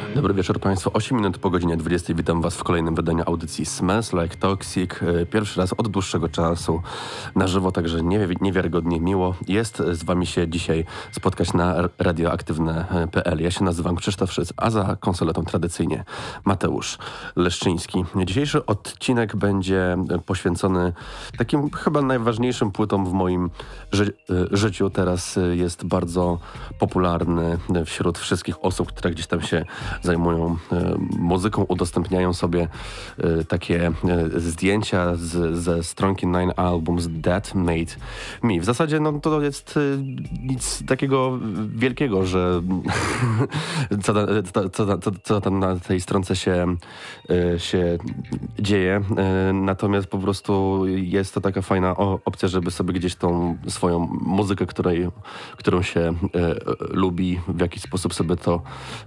Dobry wieczór Państwu. 8 minut po godzinie 20. Witam Was w kolejnym wydaniu audycji Smells Like Toxic. Pierwszy raz od dłuższego czasu na żywo, także niewiarygodnie miło jest z Wami się dzisiaj spotkać na radioaktywne.pl. Ja się nazywam Krzysztof Szyc, a za konsoletą tradycyjnie Mateusz Leszczyński. Dzisiejszy odcinek będzie poświęcony takim chyba najważniejszym płytom w moim życiu. Teraz jest bardzo popularny wśród wszystkich osób, które gdzieś tam się zajmują muzyką, udostępniają sobie takie zdjęcia ze stronki Nine Albums That Made Me. W zasadzie no, to jest nic takiego wielkiego, że co tam na tej stronce się dzieje. Natomiast po prostu jest to taka fajna opcja, żeby sobie gdzieś tą swoją muzykę, którą się lubi, w jakiś sposób sobie to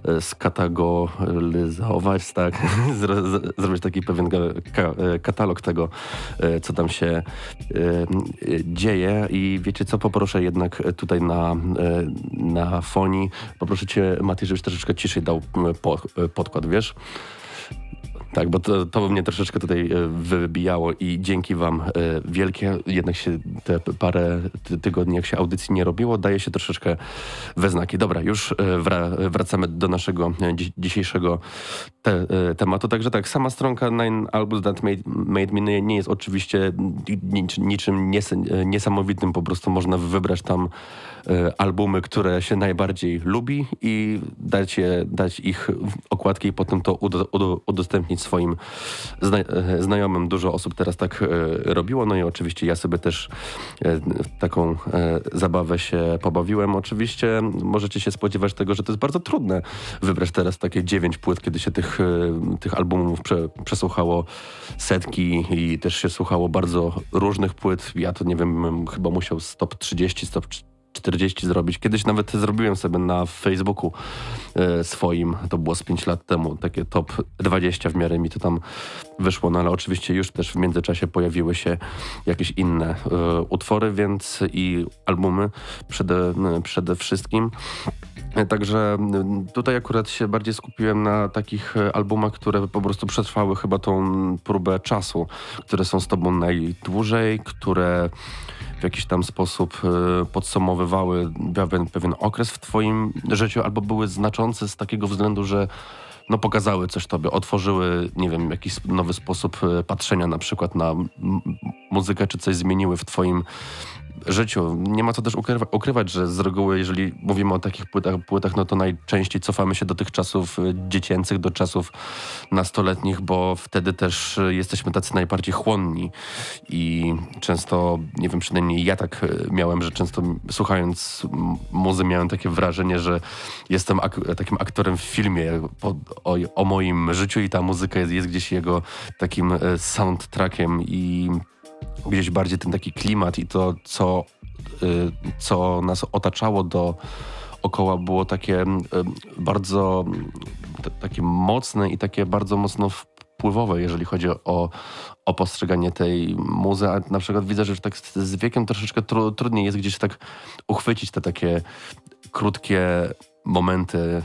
skategoryzować, tak? Zrobić taki pewien katalog tego, co tam się dzieje. I wiecie co, poproszę jednak tutaj na fonii, poproszę Cię, Mati, żebyś troszeczkę ciszej dał podkład, wiesz? Tak, bo to mnie troszeczkę tutaj wybijało i dzięki Wam wielkie. Jednak się te parę tygodni, jak się audycji nie robiło, daje się troszeczkę we znaki. Dobra, już wracamy do naszego dzisiejszego tematu. Także tak, sama stronka Nine Albums That Made Me nie jest oczywiście niczym niesamowitym. Po prostu można wybrać tam albumy, które się najbardziej lubi i dać ich okładki i potem to udostępnić swoim znajomym. Dużo osób teraz tak robiło, no i oczywiście ja sobie też w taką zabawę się pobawiłem. Oczywiście możecie się spodziewać tego, że to jest bardzo trudne wybrać teraz takie 9 płyt, kiedy się tych albumów przesłuchało setki i też się słuchało bardzo różnych płyt. Ja to nie wiem, chyba musiał stop 30, stop 40 zrobić. Kiedyś nawet zrobiłem sobie na Facebooku swoim, to było z 5 lat temu, takie top 20, w miarę mi to tam wyszło, no ale oczywiście już też w międzyczasie pojawiły się jakieś inne utwory, więc i albumy przede wszystkim. Także tutaj akurat się bardziej skupiłem na takich albumach, które po prostu przetrwały chyba tą próbę czasu, które są z tobą najdłużej, które w jakiś tam sposób podsumowywały pewien okres w twoim życiu albo były znaczące z takiego względu, że no pokazały coś tobie, otworzyły, nie wiem, jakiś nowy sposób patrzenia na przykład na muzykę, czy coś zmieniły w twoim życiu. Nie ma co też ukrywać, że z reguły, jeżeli mówimy o takich płytach, no to najczęściej cofamy się do tych czasów dziecięcych, do czasów nastoletnich, bo wtedy też jesteśmy tacy najbardziej chłonni i często, nie wiem, przynajmniej ja tak miałem, że często słuchając muzy miałem takie wrażenie, że jestem takim aktorem w filmie o moim życiu i ta muzyka jest gdzieś jego takim soundtrackiem i gdzieś bardziej ten taki klimat i to, co nas otaczało dookoła, było takie bardzo takie mocne i takie bardzo mocno wpływowe, jeżeli chodzi o postrzeganie tej muzy. A na przykład widzę, że tak z wiekiem troszeczkę trudniej jest gdzieś tak uchwycić te takie krótkie momenty,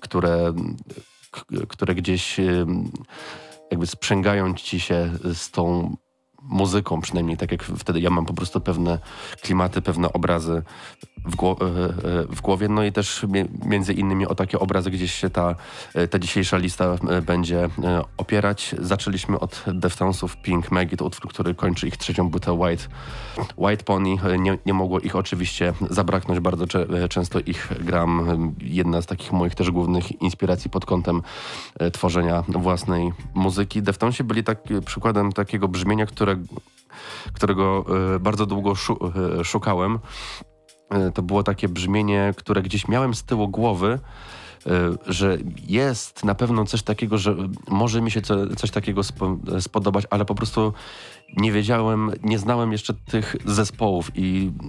które gdzieś jakby sprzęgają ci się z tą muzyką, przynajmniej tak jak wtedy ja mam po prostu pewne klimaty, pewne obrazy w głowie, no i też między innymi o takie obrazy gdzieś się ta dzisiejsza lista będzie opierać. Zaczęliśmy od Deftonesów Pink Maggie, to utwór, który kończy ich trzecią płytę White Pony. Nie mogło ich oczywiście zabraknąć, bardzo często ich gram. Jedna z takich moich też głównych inspiracji pod kątem tworzenia własnej muzyki. Deftonesi byli przykładem takiego brzmienia, którego bardzo długo szukałem. To było takie brzmienie, które gdzieś miałem z tyłu głowy, że jest na pewno coś takiego, że może mi się coś takiego spodobać, ale po prostu nie wiedziałem, nie znałem jeszcze tych zespołów i